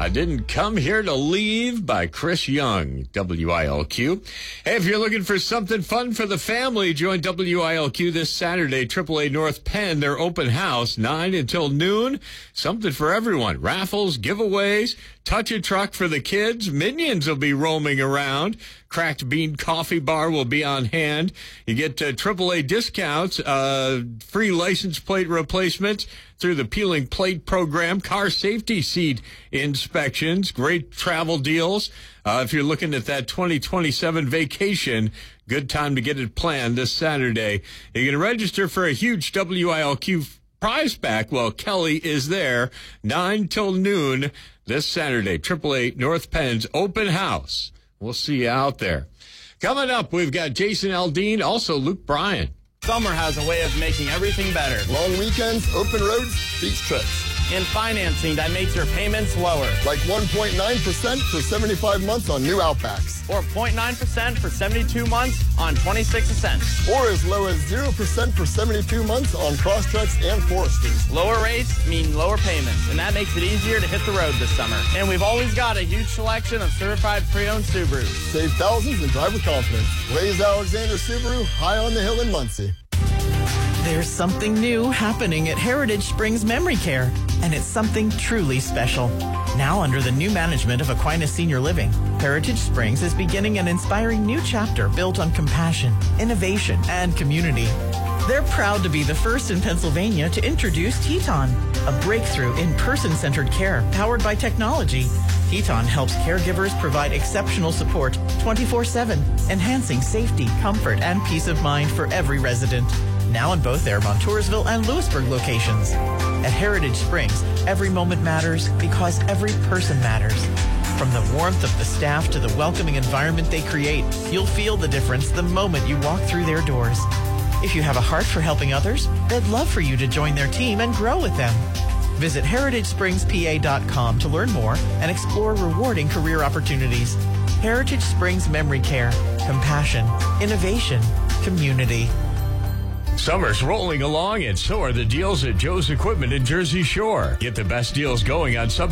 I Didn't Come Here to Leave by Chris Young, WILQ. Hey, if you're looking for something fun for the family, join WILQ this Saturday, AAA North Penn, their open house, 9 until noon. Something for everyone. Raffles, giveaways, touch a truck for the kids. Minions will be roaming around. Cracked Bean Coffee Bar will be on hand. You get AAA discounts, free license plate replacements through the Peeling Plate program, car safety seat inspections, great travel deals. If you're looking at that 2027 vacation, good time to get it planned this Saturday. You can register for a huge WILQ prize pack. Well, Kelly is there 9 till noon this Saturday. AAA North Penn's open house. We'll see you out there. Coming up, we've got Jason Aldean, also Luke Bryan. Summer has a way of making everything better. Long weekends, open roads, beach trips. And financing that makes your payments lower. Like 1.9% for 75 months on new Outbacks. Or 0.9% for 72 months on 26 Ascents. Or as low as 0% for 72 months on Crosstreks and Foresters. Lower rates mean lower payments, and that makes it easier to hit the road this summer. And we've always got a huge selection of certified pre-owned Subarus. Save thousands and drive with confidence. Blaze Alexander Subaru, high on the hill in Muncie. There's something new happening at Heritage Springs Memory Care, and it's something truly special. Now under the new management of Aquinas Senior Living, Heritage Springs is beginning an inspiring new chapter built on compassion, innovation, and community. They're proud to be the first in Pennsylvania to introduce Teton, a breakthrough in person-centered care powered by technology. Teton helps caregivers provide exceptional support 24/7, enhancing safety, comfort, and peace of mind for every resident. Now in both their Montoursville and Lewisburg locations. At Heritage Springs, every moment matters because every person matters. From the warmth of the staff to the welcoming environment they create, you'll feel the difference the moment you walk through their doors. If you have a heart for helping others, they'd love for you to join their team and grow with them. Visit heritagespringspa.com to learn more and explore rewarding career opportunities. Heritage Springs Memory Care. Compassion, innovation, community. Summer's rolling along, and so are the deals at Joe's Equipment in Jersey Shore. Get the best deals going on